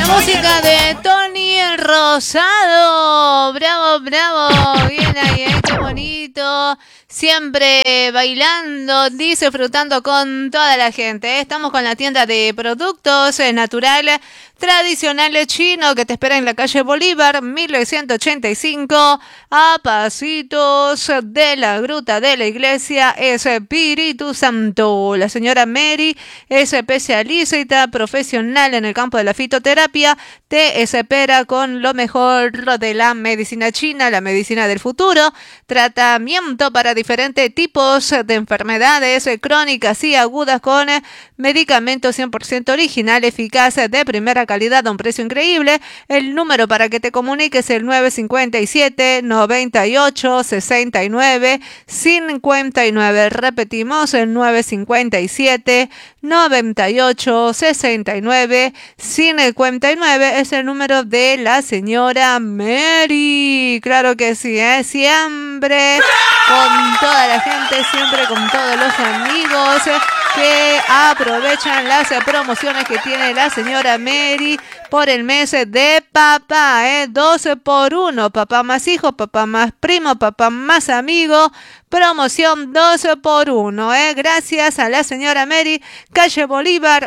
La música de Tony Rosado. Bravo, bravo. Bien ahí, qué bonito. Siempre bailando, disfrutando con toda la gente. Estamos con la tienda de productos naturales tradicionales chino que te espera en la calle Bolívar, 1185, a pasitos de la gruta de la iglesia Espíritu Santo. La señora Mary es especialista profesional en el campo de la fitoterapia. Te espera con lo mejor de la medicina china, la medicina del futuro. Tratamiento para diferentes tipos de enfermedades crónicas y agudas con medicamentos 100% original, eficaz, de primera calidad a un precio increíble. El número para que te comuniques es el 957 98 69 59. Repetimos, el 957 98 69 59 es el número de la señora Mary. Claro que sí, siempre con toda la gente, siempre con todos los amigos que aprovechan las promociones que tiene la señora Mary por el mes de papá, 12 por 1, papá más hijo, papá más primo, papá más amigo, promoción 12 por 1, gracias a la señora Mary, calle Bolívar,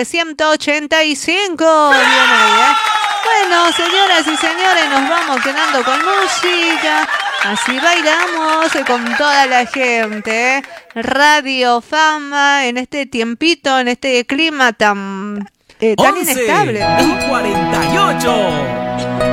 1185. Bien ahí, Bueno, señoras y señores, nos vamos quedando con música. Así bailamos con toda la gente. Radio Fama en este tiempito, en este clima tan inestable, ¿no? 48.